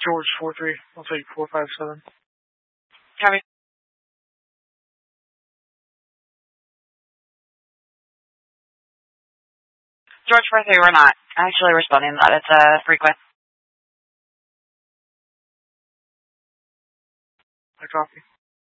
George 4-3. I'll take 4-5-7. Copy. George 4-3, we're not actually responding to that. It's a frequent. I copy.